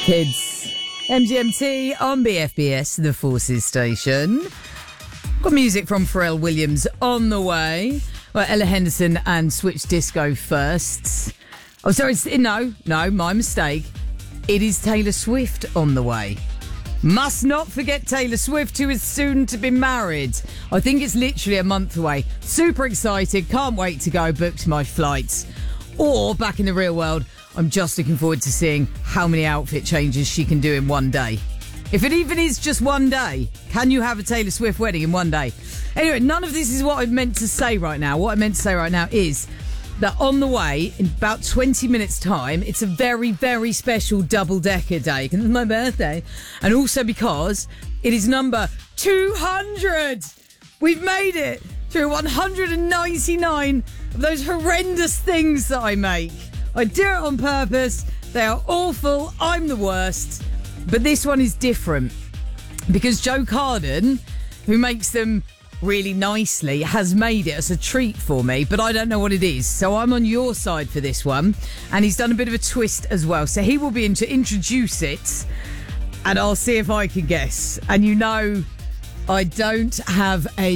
Kids. MGMT on BFBS, the Forces station. Got music from Pharrell Williams on the way. Well, Ella Henderson and Switch Disco first. Oh, sorry, no, my mistake. It is Taylor Swift on the way. Must not forget Taylor Swift, who is soon to be married. I think it's literally a month away. Super excited, can't wait to go, booked my flights. Or, back in the real world, I'm just looking forward to seeing how many outfit changes she can do in one day. If it even is just one day, can you have a Taylor Swift wedding in one day? Anyway, none of this is what I meant to say right now. What I meant to say right now is that on the way, in about 20 minutes' time, it's a very, very special double-decker day. Because it's my birthday. And also because it is number 200. We've made it through 199 of those horrendous things that I make. I do it on purpose. They are awful. I'm the worst. But this one is different because Joe Carden, who makes them really nicely, has made it as a treat for me, but I don't know what it is. So I'm on your side for this one. And he's done a bit of a twist as well. So he will be in to introduce it and I'll see if I can guess. And you know, I don't have a